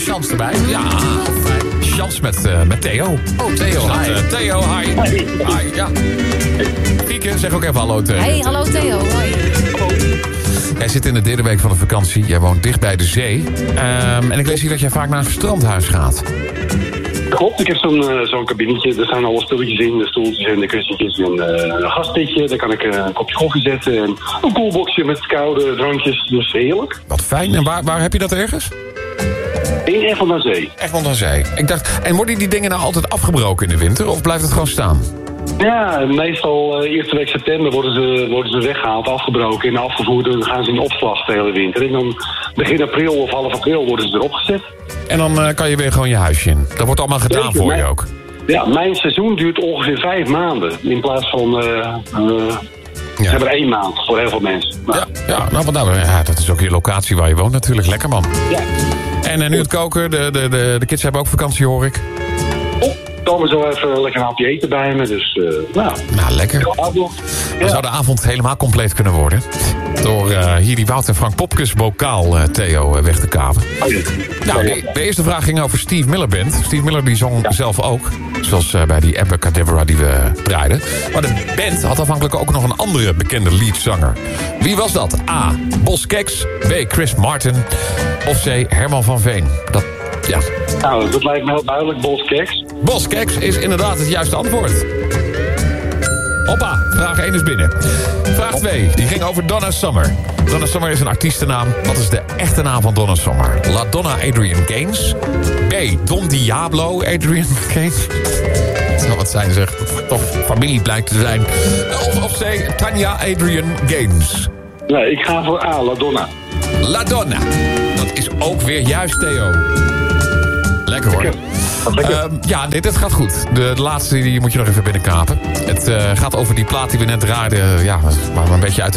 chance erbij. Ja, chance met Theo. Oh, Theo, hi. Theo, hi. Hi, ja. Fieke, zeg ook even hallo Theo. Hey, hallo Theo, hoi. Jij zit in de derde week van de vakantie. Jij woont dicht bij de zee. En ik lees hier dat jij vaak naar een strandhuis gaat. Klopt, ik heb zo'n kabinetje. Er staan alle spulletjes in, de stoeltjes en de kussentjes en een gaspitje. Daar kan ik een kopje koffie zetten en een koelboxje met koude drankjes. Dus heerlijk. Wat fijn. En waar heb je dat ergens? In Egmond aan Zee. Egmond aan Zee. Ik dacht, en worden die dingen nou altijd afgebroken in de winter? Of blijft het gewoon staan? Ja, meestal eerste week september worden ze weggehaald, afgebroken en afgevoerd. En dan gaan ze in opslag de hele winter. En dan begin april of half april worden ze erop gezet. En dan kan je weer gewoon je huisje in. Dat wordt allemaal gedaan voor je ook. Ja, mijn seizoen duurt ongeveer 5 maanden. In plaats van... Ze hebben 1 maand voor heel veel mensen. Nou. Ja, dat is ook je locatie waar je woont natuurlijk. Lekker man. Ja. En nu het koken. De kids hebben ook vakantie, hoor ik. Komen zo even lekker een hapje eten bij me. Dus, Nou, lekker. Dan zou de avond helemaal compleet kunnen worden. Door hier die Wout en Frank Popkes bokaal Theo weg te kaven. Nou, de eerste vraag ging over Steve Miller Band. Steve Miller die zong zelf ook. Zoals bij die Abracadabra die we draaiden. Maar de band had afhankelijk ook nog een andere bekende leadzanger. Wie was dat? A. Bos Keks. B. Chris Martin. Of C. Herman van Veen. Ja. Nou, dat lijkt me heel duidelijk. Bos Keks. Bos Keks is inderdaad het juiste antwoord. Hoppa, vraag 1 is binnen. Vraag 2, die ging over Donna Summer. Donna Summer is een artiestennaam. Wat is de echte naam van Donna Summer? La Donna Adrian Gaines. B. Don Diablo Adrian Gaines. Nou, wat zijn ze? Toch familie blijkt te zijn. Of C. Tanya Adrian Gaines. Nee, ik ga voor A, La Donna. La Donna. Dat is ook weer juist, Theo. Lekker hoor. Ja, nee, dat gaat goed. De laatste die moet je nog even binnenkapen. Het gaat over die plaat die we net draaiden. Ja, waar we een beetje uit